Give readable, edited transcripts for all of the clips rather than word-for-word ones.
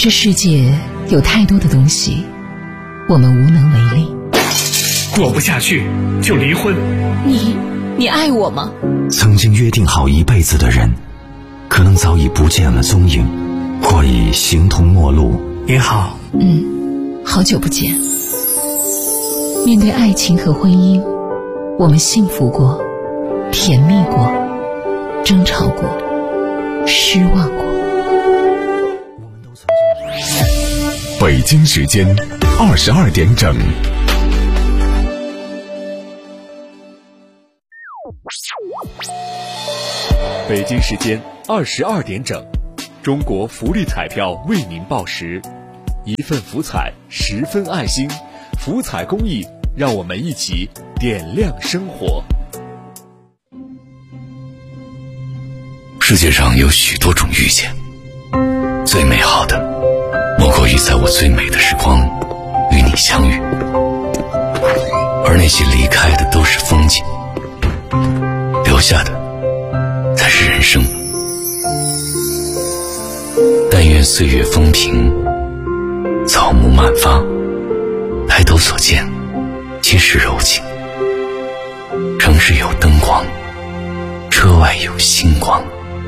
这世界有太多的东西我们无能为力。 过不下去就离婚。 你爱我吗？ 曾经约定好一辈子的人，可能早已不见了踪影，或已形同陌路。 你好。 好久不见。面对爱情和婚姻，我们幸福过，甜蜜过，争吵过，失望过。 北京时间22点整。 北京时间22点整，中国福利彩票为您报时，一份福彩，10分爱心，福彩公益，让我们一起点亮生活。 世界上有许多种遇见，最美好的莫过于在我最美的时光与你相遇，而那些离开的都是风景，留下的才是人生。但愿岁月风平，草木满发，抬头所见皆是柔情。城市有灯光，车外有星光。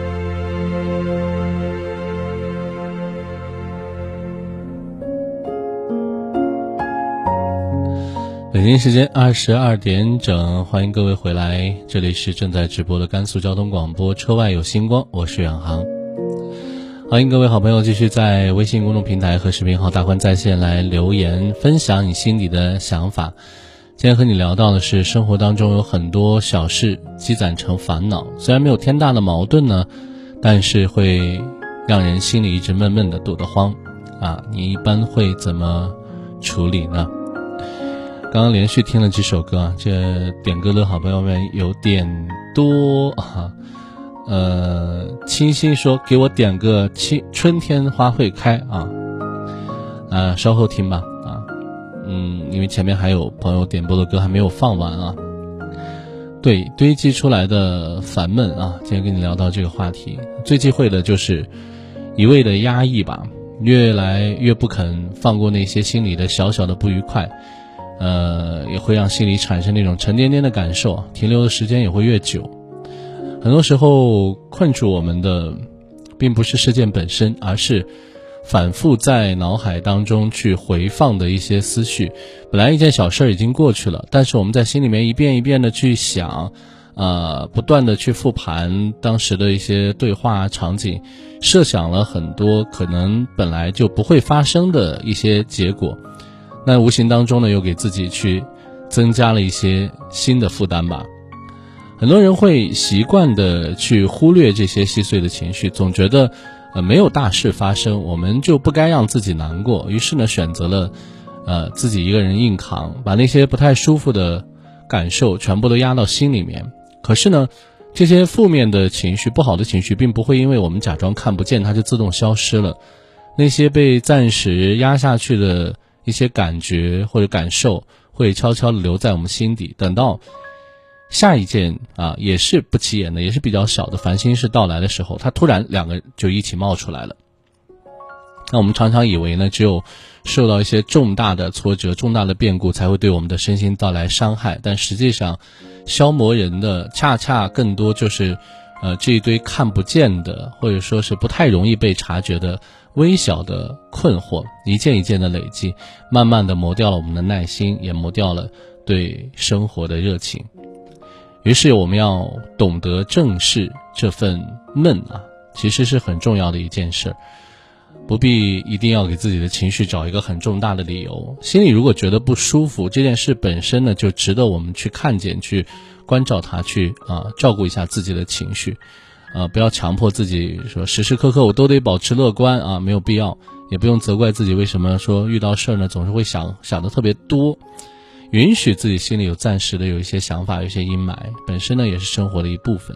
北京时间22点整，欢迎各位回来，这里是正在直播的甘肃交通广播车外有星光，我是远航。欢迎各位好朋友继续在微信公众平台和视频号大欢在线来留言分享你心里的想法。今天和你聊到的是生活当中有很多小事积攒成烦恼，虽然没有天大的矛盾呢，但是会让人心里一直闷闷的堵得慌啊！你一般会怎么处理呢？刚刚连续听了几首歌啊，这点歌的好朋友们有点多啊。清新说给我点个春天花会开啊，稍后听吧啊，因为前面还有朋友点播的歌还没有放完啊。对，堆积出来的烦闷啊，今天跟你聊到这个话题，最忌讳的就是一味的压抑吧，越来越不肯放过那些心里的小小的不愉快。也会让心里产生那种沉甸甸的感受，停留的时间也会越久。很多时候困住我们的并不是事件本身，而是反复在脑海当中去回放的一些思绪。本来一件小事已经过去了，但是我们在心里面一遍一遍的去想，不断的去复盘当时的一些对话场景，设想了很多可能本来就不会发生的一些结果。那无形当中呢，又给自己去增加了一些新的负担吧。很多人会习惯的去忽略这些细碎的情绪，总觉得没有大事发生，我们就不该让自己难过，于是呢选择了自己一个人硬扛，把那些不太舒服的感受全部都压到心里面。可是呢，这些负面的情绪、不好的情绪并不会因为我们假装看不见它就自动消失了，那些被暂时压下去的一些感觉或者感受会悄悄地留在我们心底，等到下一件也是不起眼的，也是比较小的烦心事到来的时候，它突然两个就一起冒出来了。那我们常常以为呢，只有受到一些重大的挫折、重大的变故才会对我们的身心带来伤害，但实际上消磨人的恰恰更多就是这一堆看不见的，或者说是不太容易被察觉的微小的困惑，一件一件的累积，慢慢的磨掉了我们的耐心，也磨掉了对生活的热情。于是我们要懂得正视这份闷其实是很重要的一件事，不必一定要给自己的情绪找一个很重大的理由。心里如果觉得不舒服，这件事本身呢就值得我们去看见，去关照它，去照顾一下自己的情绪。不要强迫自己说时时刻刻我都得保持乐观没有必要，也不用责怪自己为什么说遇到事呢总是会想的特别多。允许自己心里有暂时的有一些想法，有一些阴霾，本身呢也是生活的一部分。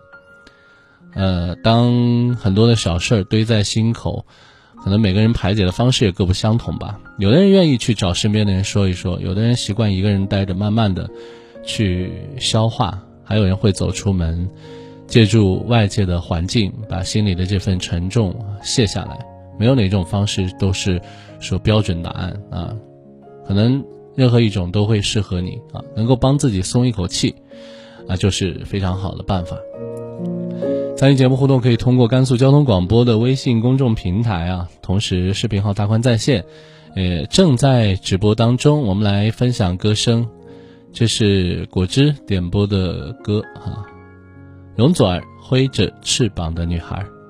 当很多的小事堆在心口，可能每个人排解的方式也各不相同吧。有的人愿意去找身边的人说一说，有的人习惯一个人待着，慢慢的去消化，还有人会走出门，借助外界的环境把心里的这份沉重卸下来， 没有哪种方式都是说标准答案啊，可能任何一种都会适合你啊，能够帮自己松一口气啊，就是非常好的办法。参与节目互动可以通过甘肃交通广播的微信公众平台啊，同时视频号大宽在线正在直播当中，我们来分享歌声。这是果汁点播的歌啊，容祖儿挥着翅膀的女孩。